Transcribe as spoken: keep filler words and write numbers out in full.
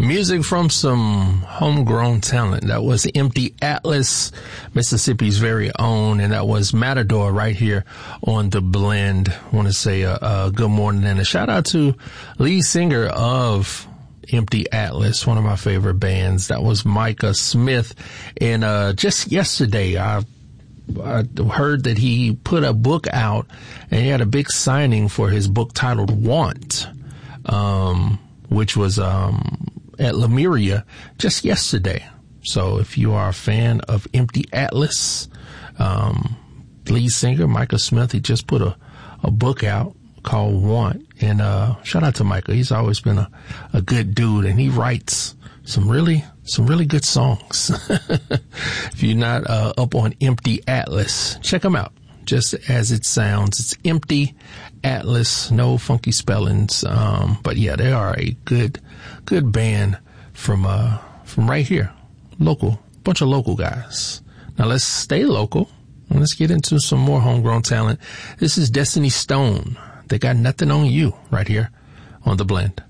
Music from some homegrown talent. That was Empty Atlas, Mississippi's very own, and that was Matador right here on The Blend. I want to say a, a good morning and a shout out to lead singer of Empty Atlas, one of my favorite bands. That was Micah Smith. And uh just yesterday, I I heard that he put a book out, and he had a big signing for his book titled Want, um, which was um at Lemuria just yesterday. So if you are a fan of Empty Atlas, um, lead singer Micah Smith, he just put a, a book out called Want. And uh shout out to Micah. He's always been a, a good dude, and he writes some really some really good songs. If you're not uh, up on Empty Atlas, check him out. Just as it sounds, it's Empty Atlas, no funky spellings. Um, but yeah, they are a good, good band from, uh, from right here. Local, bunch of local guys. Now let's stay local and let's get into some more homegrown talent. This is Destiny Stone. They got Nothing on You right here on The Blend.